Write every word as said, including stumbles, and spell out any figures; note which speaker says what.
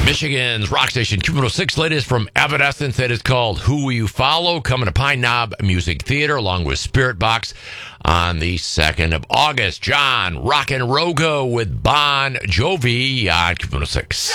Speaker 1: Michigan's rock station Q one oh six, latest from Evanescence. That is called Who Will You Follow? Coming to Pine Knob Music Theater along with Spirit Box on the second of August. John Rockin' Rogo with Bon Jovi on Q one oh six.